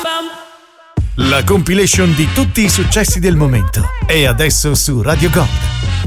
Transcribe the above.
La compilation di tutti i successi del momento è adesso su Radio Gold.